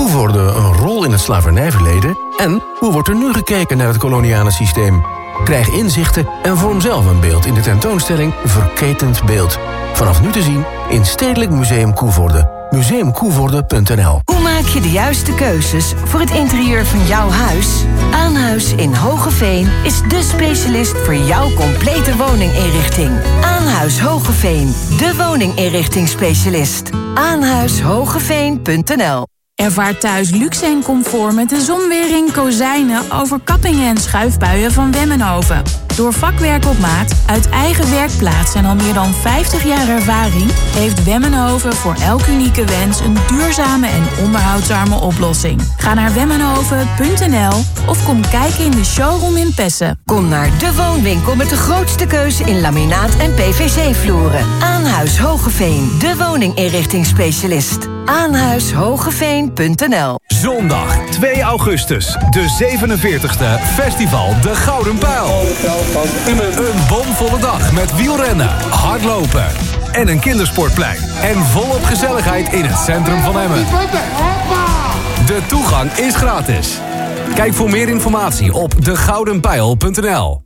Coevorde een rol in het slavernijverleden? En hoe wordt er nu gekeken naar het koloniale systeem? Krijg inzichten en vorm zelf een beeld in de tentoonstelling Verketend Beeld. Vanaf nu te zien in Stedelijk Museum Coevorde. museumcoevorde.nl. Hoe maak je de juiste keuzes voor het interieur van jouw huis? Aanhuis in Hoogeveen is dé specialist voor jouw complete woninginrichting. Aanhuis Hoogeveen, de woninginrichtingsspecialist. Aanhuishogeveen.nl. Ervaar thuis luxe en comfort met de zonwering, kozijnen, overkappingen en schuifbuien van Wemmenhoven. Door vakwerk op maat, uit eigen werkplaats en al meer dan 50 jaar ervaring heeft Wemmenhoven voor elk unieke wens een duurzame en onderhoudsarme oplossing. Ga naar wemmenhoven.nl of kom kijken in de showroom in Pessen. Kom naar de woonwinkel met de grootste keuze in laminaat en PVC-vloeren. Aanhuis Hogeveen, de woninginrichtingsspecialist. Aanhuishogeveen.nl. Zondag 2 augustus, de 47e Festival De Gouden Pijl. Een bomvolle dag met wielrennen, hardlopen en een kindersportplein. En volop gezelligheid in het centrum van Emmen. De toegang is gratis. Kijk voor meer informatie op degoudenpijl.nl.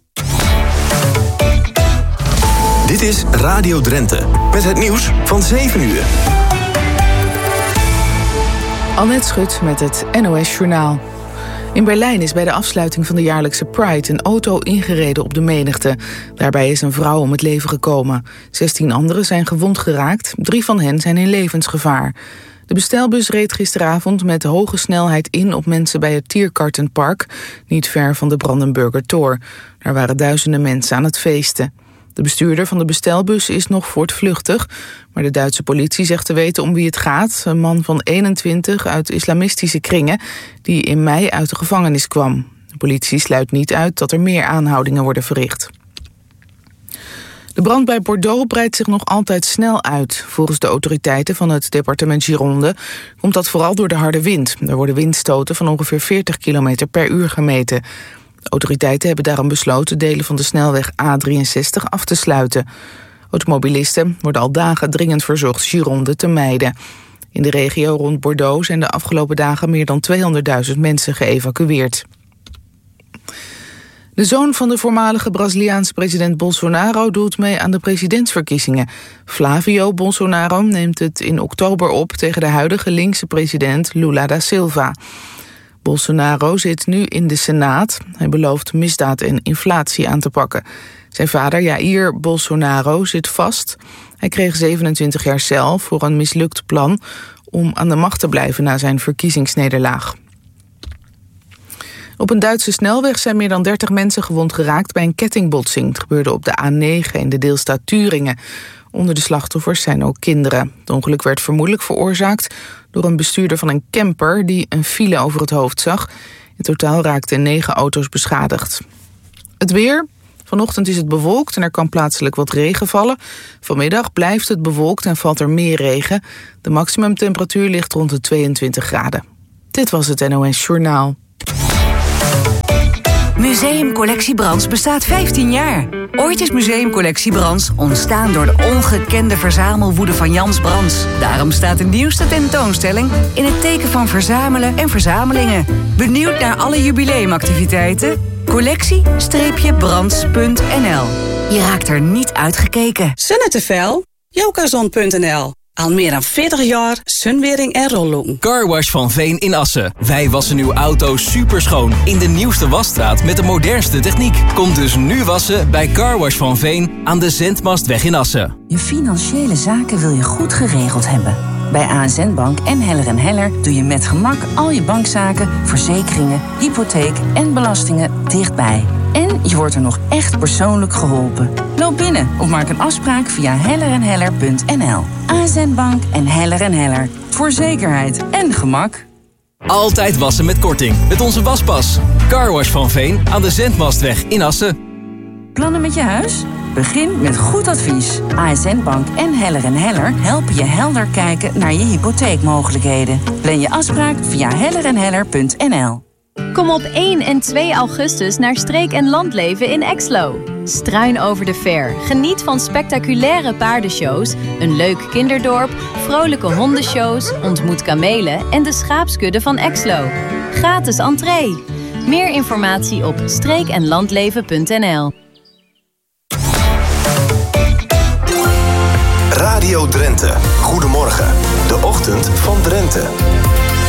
Dit is Radio Drenthe, met het nieuws van 7 uur. Annette Schut met het NOS Journaal. In Berlijn is bij de afsluiting van de jaarlijkse Pride een auto ingereden op de menigte. Daarbij is een vrouw om het leven gekomen. 16 anderen zijn gewond geraakt, 3 van hen zijn in levensgevaar. De bestelbus reed gisteravond met hoge snelheid in op mensen bij het Tiergartenpark, niet ver van de Brandenburger Tor. Daar waren duizenden mensen aan het feesten. De bestuurder van de bestelbus is nog voortvluchtig, maar de Duitse politie zegt te weten om wie het gaat. Een man van 21 uit islamistische kringen die in mei uit de gevangenis kwam. De politie sluit niet uit dat er meer aanhoudingen worden verricht. De brand bij Bordeaux breidt zich nog altijd snel uit. Volgens de autoriteiten van het departement Gironde komt dat vooral door de harde wind. Er worden windstoten van ongeveer 40 km per uur gemeten. De autoriteiten hebben daarom besloten delen van de snelweg A63 af te sluiten. Automobilisten worden al dagen dringend verzocht Gironde te mijden. In de regio rond Bordeaux zijn de afgelopen dagen meer dan 200.000 mensen geëvacueerd. De zoon van de voormalige Braziliaanse president Bolsonaro doet mee aan de presidentsverkiezingen. Flavio Bolsonaro neemt het in oktober op tegen de huidige linkse president Lula da Silva. Bolsonaro zit nu in de Senaat. Hij belooft misdaad en inflatie aan te pakken. Zijn vader Jair Bolsonaro zit vast. Hij kreeg 27 jaar cel voor een mislukt plan om aan de macht te blijven na zijn verkiezingsnederlaag. Op een Duitse snelweg zijn meer dan 30 mensen gewond geraakt bij een kettingbotsing. Het gebeurde op de A9 in de deelstaat Thüringen. Onder de slachtoffers zijn ook kinderen. Het ongeluk werd vermoedelijk veroorzaakt door een bestuurder van een camper die een file over het hoofd zag. In totaal raakten 9 auto's beschadigd. Het weer. Vanochtend is het bewolkt en er kan plaatselijk wat regen vallen. Vanmiddag blijft het bewolkt en valt er meer regen. De maximumtemperatuur ligt rond de 22 graden. Dit was het NOS Journaal. Museumcollectie Brands bestaat 15 jaar. Ooit is Museumcollectie Brands ontstaan door de ongekende verzamelwoede van Jans Brands. Daarom staat de nieuwste tentoonstelling in het teken van verzamelen en verzamelingen. Benieuwd naar alle jubileumactiviteiten? Collectie-brands.nl. Je raakt er niet uitgekeken. Sunnetevel? Jokazon.nl. Al meer dan 40 jaar sunwering en rolloen. Carwash van Veen in Assen. Wij wassen uw auto superschoon in de nieuwste wasstraat met de modernste techniek. Kom dus nu wassen bij Carwash van Veen aan de Zendmastweg in Assen. Je financiële zaken wil je goed geregeld hebben. Bij ASN Bank en Heller & Heller doe je met gemak al je bankzaken, verzekeringen, hypotheek en belastingen dichtbij. En je wordt er nog echt persoonlijk geholpen. Loop binnen of maak een afspraak via hellerenheller.nl. ASN Bank en Heller & Heller. Voor zekerheid en gemak. Altijd wassen met korting met onze waspas. Carwash van Veen aan de Zendmastweg in Assen. Plannen met je huis? Begin met goed advies. ASN Bank en Heller & Heller helpen je helder kijken naar je hypotheekmogelijkheden. Plan je afspraak via hellerenheller.nl. Kom op 1 en 2 augustus naar Streek en Landleven in Exlo. Struin over de Ver. Geniet van spectaculaire paardenshows, een leuk kinderdorp, vrolijke hondenshows, ontmoet kamelen en de schaapskudde van Exlo. Gratis entree. Meer informatie op streekenlandleven.nl. Radio Drenthe. Goedemorgen. De ochtend van Drenthe.